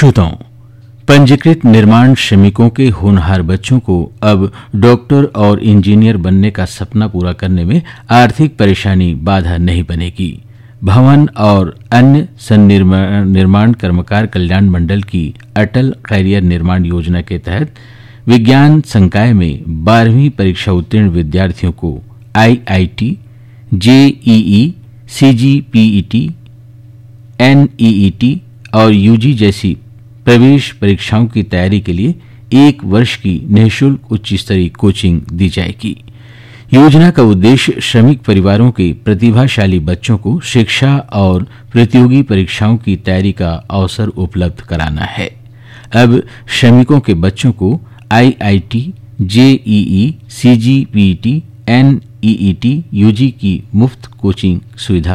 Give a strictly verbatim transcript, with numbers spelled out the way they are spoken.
श्रोताओं, पंजीकृत निर्माण श्रमिकों के होनहार बच्चों को अब डॉक्टर और इंजीनियर बनने का सपना पूरा करने में आर्थिक परेशानी बाधा नहीं बनेगी। भवन और अन्य सन्निर्माण निर्माण कर्मकार कल्याण मंडल की अटल कैरियर निर्माण योजना के तहत विज्ञान संकाय में बारहवीं परीक्षा उत्तीर्ण विद्यार्थियों को आईआईटी, जेईई, सीजीपीईटी, एनईईटी और यूजी जैसी प्रवेश परीक्षाओं की तैयारी के लिए एक वर्ष की निःशुल्क उच्च स्तरीय कोचिंग दी जाएगी। योजना का उद्देश्य श्रमिक परिवारों के प्रतिभाशाली बच्चों को शिक्षा और प्रतियोगी परीक्षाओं की तैयारी का अवसर उपलब्ध कराना है। अब श्रमिकों के बच्चों को आईआईटी, जेईई, सीजीपीईटी, एनईईटी, यूजी की मुफ्त कोचिंग सुविधा